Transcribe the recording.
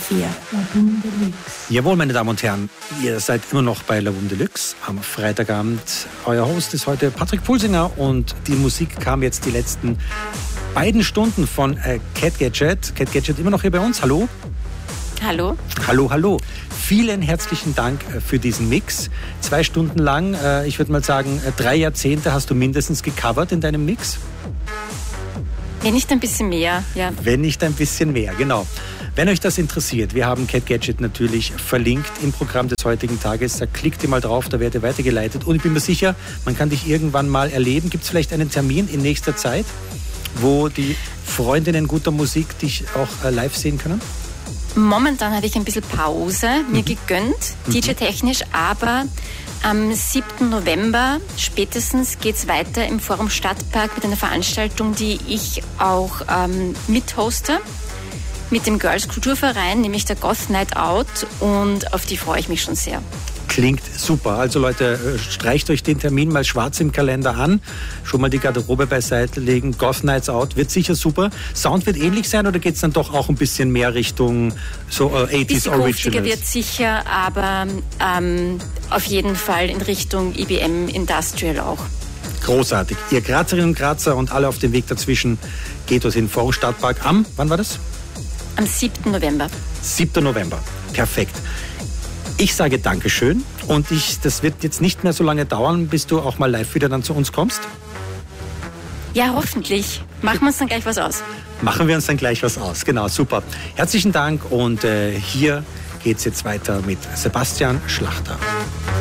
4, Laboom Deluxe. Jawohl, meine Damen und Herren, ihr seid immer noch bei Laboom Deluxe am Freitagabend. Euer Host ist heute Patrick Pulsinger und die Musik kam jetzt die letzten beiden Stunden von Cat Gadget. Cat Gadget immer noch hier bei uns. Hallo. Hallo. Hallo, hallo. Vielen herzlichen Dank für diesen Mix. 2 Stunden lang, ich würde mal sagen, 3 Jahrzehnte hast du mindestens gecovert in deinem Mix. Wenn nicht ein bisschen mehr, ja. Wenn nicht ein bisschen mehr, genau. Wenn euch das interessiert, wir haben Cat Gadget natürlich verlinkt im Programm des heutigen Tages. Da klickt ihr mal drauf, da werdet ihr weitergeleitet. Und ich bin mir sicher, man kann dich irgendwann mal erleben. Gibt es vielleicht einen Termin in nächster Zeit, wo die Freundinnen guter Musik dich auch live sehen können? Momentan habe ich ein bisschen Pause mir gegönnt, DJ-technisch, aber am 7. November spätestens geht es weiter im Forum Stadtpark mit einer Veranstaltung, die ich auch mithoste, mit dem Girls Kulturverein, nämlich der Goth Night Out, und auf die freue ich mich schon sehr. Klingt super. Also Leute, streicht euch den Termin mal schwarz im Kalender an. Schon mal die Garderobe beiseite legen. Goth Nights Out wird sicher super. Sound wird ähnlich sein oder geht es dann doch auch ein bisschen mehr Richtung so 80s Originals? Wird sicher, aber auf jeden Fall in Richtung IBM Industrial auch. Großartig. Ihr Grazerinnen und Grazer und alle auf dem Weg dazwischen geht dorthin. Forum Stadtpark am, wann war das? Am 7. November. 7. November. Perfekt. Ich sage Dankeschön und das wird jetzt nicht mehr so lange dauern, bis du auch mal live wieder dann zu uns kommst. Ja, hoffentlich. Machen wir uns dann gleich was aus. Machen wir uns dann gleich was aus, genau, super. Herzlichen Dank und hier geht's jetzt weiter mit Sebastian Schlachter.